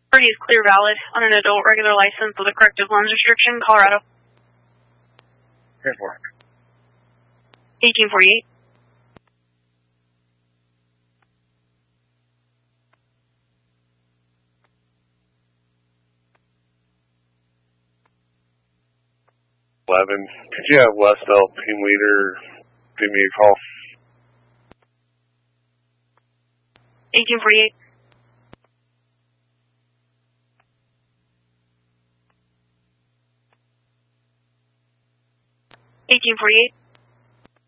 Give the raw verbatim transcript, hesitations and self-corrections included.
Party is clear valid on an adult regular license with a corrective lens restriction, Colorado. ten four. eighteen forty-eight. eleven. Could you have Westbell team leader give me a call? eighteen forty-eight. eighteen forty-eight.